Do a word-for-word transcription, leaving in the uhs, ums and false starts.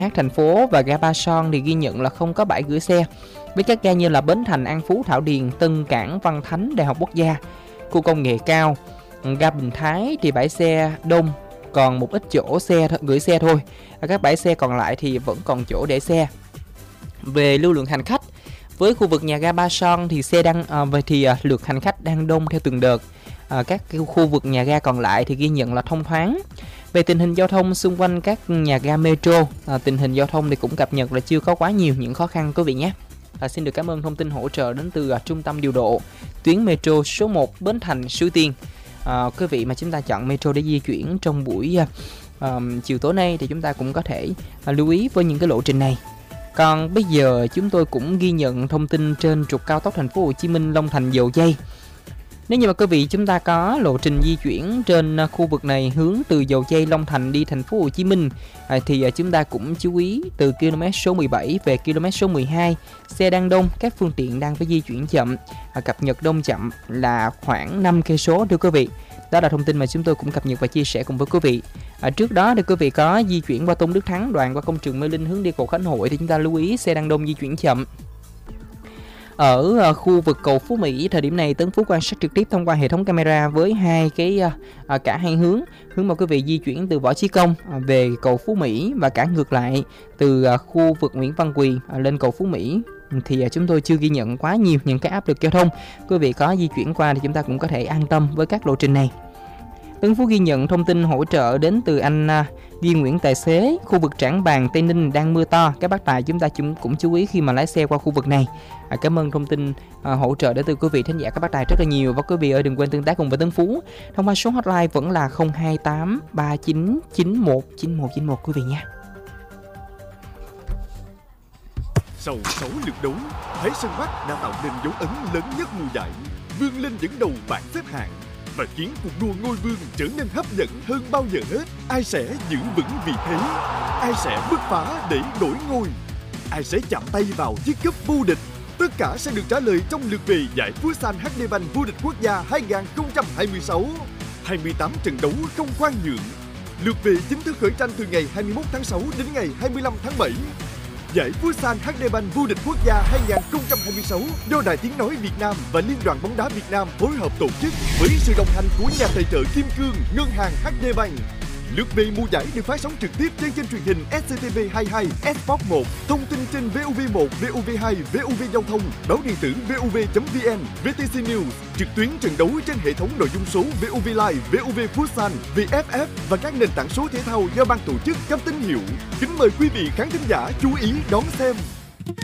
Hát thành phố và ga Ba Son thì ghi nhận là không có bãi gửi xe, với các ga như là Bến Thành, An Phú, Thảo Điền, Tân Cảng, Văn Thánh, Đại học Quốc gia, khu công nghệ cao. Ga Bình Thái thì bãi xe đông, còn một ít chỗ xe gửi xe thôi. Các bãi xe còn lại thì vẫn còn chỗ để xe. Về lưu lượng hành khách, với khu vực nhà ga Ba Son thì xe đang à, về thì à, lượt hành khách đang đông theo từng đợt. À, các khu vực nhà ga còn lại thì ghi nhận là thông thoáng. Về tình hình giao thông xung quanh các nhà ga metro, à, tình hình giao thông thì cũng cập nhật là chưa có quá nhiều những khó khăn quý vị nhé. À, xin được cảm ơn thông tin hỗ trợ đến từ à, trung tâm điều độ tuyến metro số một Bến Thành Suối Tiên. À, quý vị mà chúng ta chọn metro để di chuyển trong buổi à, à, chiều tối nay thì chúng ta cũng có thể à, lưu ý với những cái lộ trình này. Còn bây giờ chúng tôi cũng ghi nhận thông tin trên trục cao tốc Thành phố Hồ Chí Minh Long Thành Dầu Giây. Nếu như mà quý vị chúng ta có lộ trình di chuyển trên khu vực này hướng từ Dầu Giây Long Thành đi Thành phố Hồ Chí Minh à, thì chúng ta cũng chú ý từ km số mười bảy về km số mười hai, xe đang đông, các phương tiện đang phải di chuyển chậm, à, cập nhật đông chậm là khoảng năm cây số thưa quý vị. Đó là thông tin mà chúng tôi cũng cập nhật và chia sẻ cùng với quý vị. À, trước đó thì quý vị có di chuyển qua Tôn Đức Thắng, đoạn qua công trường Mê Linh hướng đi cầu Khánh Hội thì chúng ta lưu ý xe đang đông di chuyển chậm. Ở uh, khu vực cầu Phú Mỹ, thời điểm này Tấn Phú quan sát trực tiếp thông qua hệ thống camera với hai cái uh, uh, cả hai hướng, hướng mà quý vị di chuyển từ Võ Chí Công uh, về cầu Phú Mỹ và cả ngược lại từ uh, khu vực Nguyễn Văn Quỳ uh, lên cầu Phú Mỹ. Thì uh, chúng tôi chưa ghi nhận quá nhiều những cái áp lực giao thông. Quý vị có di chuyển qua thì chúng ta cũng có thể an tâm với các lộ trình này. Tấn Phú ghi nhận thông tin hỗ trợ đến từ anh uh, Viên Nguyễn tài xế, khu vực Trảng Bàng, Tây Ninh đang mưa to. Các bác tài chúng ta cũng, cũng chú ý khi mà lái xe qua khu vực này. À, cảm ơn thông tin à, hỗ trợ đến từ quý vị thính giả các bác tài rất là nhiều. Và quý vị ơi, đừng quên tương tác cùng với Tấn Phú thông qua số hotline vẫn là không hai tám ba chín chín một chín một chín một quý vị nha. Sau sáu lượt đấu, Thái Sơn Bắc đã tạo nên dấu ấn lớn nhất mùa giải, vươn lên dẫn đầu bảng xếp hạng và khiến cuộc đua ngôi vương trở nên hấp dẫn hơn bao giờ hết. Ai sẽ giữ vững vị thế? Ai sẽ bứt phá để đổi ngôi? Ai sẽ chạm tay vào chiếc cúp vô địch? Tất cả sẽ được trả lời trong lượt về giải Futsal hát đê Bank vô địch quốc gia hai không hai sáu. hai mươi tám trận đấu không khoan nhượng. Lượt về chính thức khởi tranh từ ngày hai mươi mốt tháng sáu đến ngày hai mươi lăm tháng bảy. Giải Futsal hát đê Bank vô địch quốc gia hai không hai sáu do Đài Tiếng nói Việt Nam và Liên đoàn bóng đá Việt Nam phối hợp tổ chức với sự đồng hành của nhà tài trợ Kim Cương, Ngân hàng hát đê Bank. Lượt về mùa giải được phát sóng trực tiếp trên kênh truyền hình ét xê tê vê hai mươi hai, Sport một, thông tin trên vê o vê một, vê o vê hai, vê o vê Giao thông, báo điện tử vov chấm vn, vê tê xê News, trực tuyến trận đấu trên hệ thống nội dung số vê o vê Live, vê o vê Futsal, vê ép ép và các nền tảng số thể thao do ban tổ chức cấp tín hiệu. Kính mời quý vị khán thính giả chú ý đón xem.